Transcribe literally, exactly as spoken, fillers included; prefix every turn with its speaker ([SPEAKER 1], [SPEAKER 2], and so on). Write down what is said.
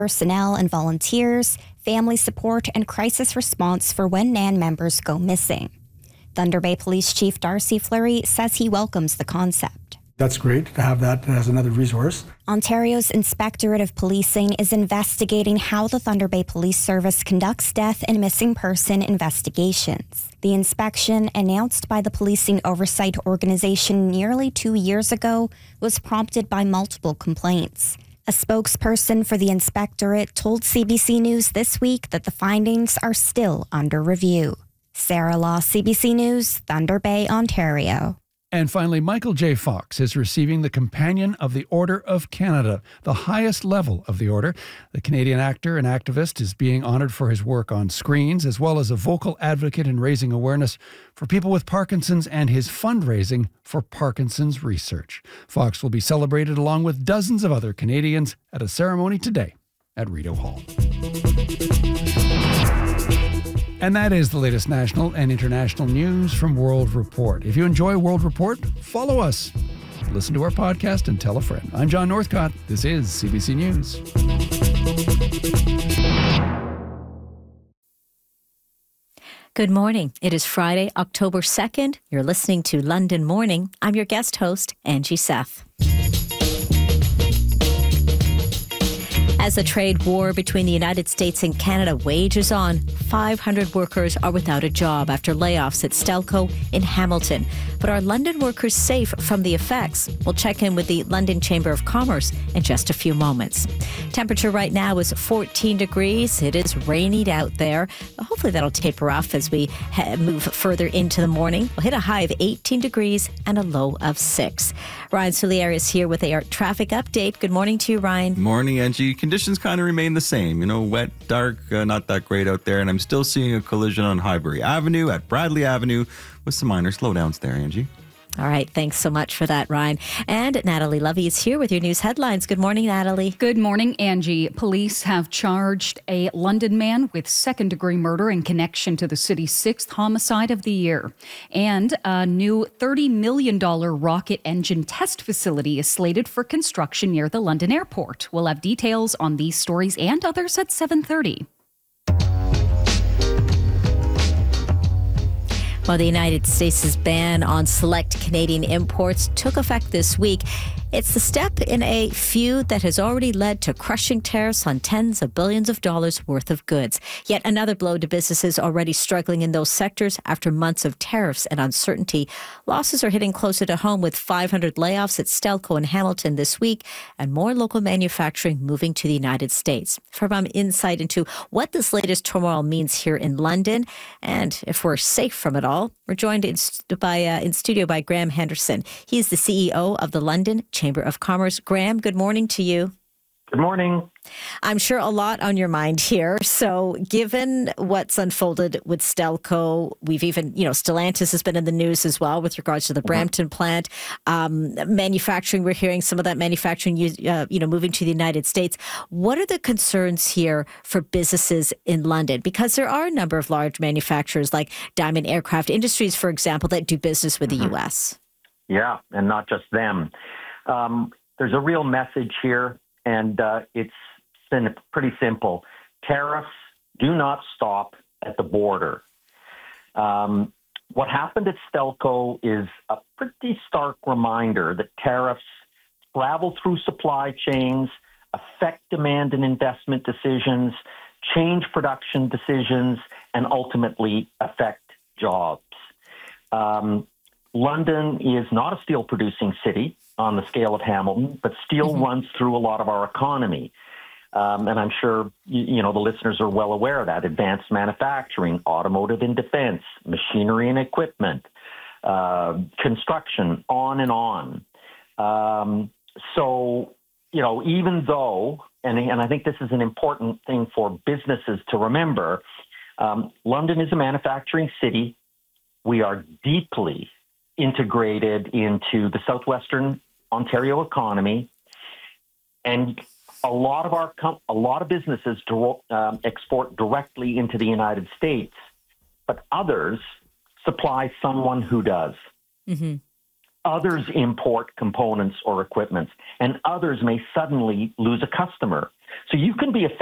[SPEAKER 1] personnel and volunteers, family support, and crisis response for when N A N members go missing. Thunder Bay Police Chief Darcy Fleury says he welcomes the concept.
[SPEAKER 2] That's great to have that as another resource.
[SPEAKER 1] Ontario's Inspectorate of Policing is investigating how the Thunder Bay Police Service conducts death and missing person investigations. The inspection, announced by the Policing Oversight Organization nearly two years ago, was prompted by multiple complaints. A spokesperson for the inspectorate told C B C News this week that the findings are still under review. Sarah Law, C B C News, Thunder Bay, Ontario.
[SPEAKER 3] And finally, Michael J. Fox is receiving the Companion of the Order of Canada, the highest level of the order. The Canadian actor and activist is being honored for his work on screens, as well as a vocal advocate in raising awareness for people with Parkinson's and his fundraising for Parkinson's research. Fox will be celebrated along with dozens of other Canadians at a ceremony today at Rideau Hall. And that is the latest national and international news from World Report. If you enjoy World Report, follow us. Listen to our podcast and tell a friend. I'm John Northcott. This is C B C News.
[SPEAKER 4] Good morning. It is Friday, October second. You're listening to London Morning. I'm your guest host, Angie Seth. As the trade war between the United States and Canada wages on, five hundred workers are without a job after layoffs at Stelco in Hamilton. But are London workers safe from the effects? We'll check in with the London Chamber of Commerce in just a few moments. Temperature right now is fourteen degrees. It is rainy out there. Hopefully that'll taper off as we move further into the morning. We'll hit a high of eighteen degrees and a low of six. Ryan Soulier is here with a traffic update. Good morning to you, Ryan.
[SPEAKER 5] Morning, Angie. Conditions kind of remain the same. You know, wet, dark, uh, not that great out there. And I'm still seeing a collision on Highbury Avenue at Bradley Avenue with some minor slowdowns there, Angie.
[SPEAKER 4] All right. Thanks so much for that, Ryan. And Natalie Lovey is here with your news headlines. Good morning, Natalie.
[SPEAKER 6] Good morning, Angie. Police have charged a London man with second-degree murder in connection to the city's sixth homicide of the year. And a new thirty million dollars rocket engine test facility is slated for construction near the London airport. We'll have details on these stories and others at seven thirty.
[SPEAKER 4] Well, the United States' ban on select Canadian imports took effect this week. It's the step in a feud that has already led to crushing tariffs on tens of billions of dollars worth of goods. Yet another blow to businesses already struggling in those sectors after months of tariffs and uncertainty. Losses are hitting closer to home with five hundred layoffs at Stelco and Hamilton this week and more local manufacturing moving to the United States. For some insight into what this latest turmoil means here in London and if we're safe from it all, we're joined in, by, uh, in studio by Graham Henderson. He is the C E O of the London Chamber of Commerce. Graham, good morning to you.
[SPEAKER 7] Good morning.
[SPEAKER 4] I'm sure a lot on your mind here. So given what's unfolded with Stelco, we've even, you know, Stellantis has been in the news as well with regards to the Brampton mm-hmm. plant. Um, manufacturing, we're hearing some of that manufacturing, uh, you know, moving to the United States. What are the concerns here for businesses in London? Because there are a number of large manufacturers like Diamond Aircraft Industries, for example, that do business with mm-hmm. the U S.
[SPEAKER 7] Yeah, and not just them. Um, there's a real message here. And uh, it's been pretty simple. Tariffs do not stop at the border. Um, what happened at Stelco is a pretty stark reminder that tariffs travel through supply chains, affect demand and investment decisions, change production decisions, and ultimately affect jobs. Um, London is not a steel-producing city on the scale of Hamilton, but steel mm-hmm. runs through a lot of our economy. Um, and I'm sure, you, you know, the listeners are well aware of that. Advanced manufacturing, automotive and defense, machinery and equipment, uh, construction, on and on. Um, so, you know, even though, and, and I think this is an important thing for businesses to remember, um, London is a manufacturing city. We are deeply integrated into the southwestern Ontario economy, and a lot of our com- a lot of businesses do, um, export directly into the United States, but others supply someone who does. Mm-hmm. Others import components or equipment, and others may suddenly lose a customer. So you can be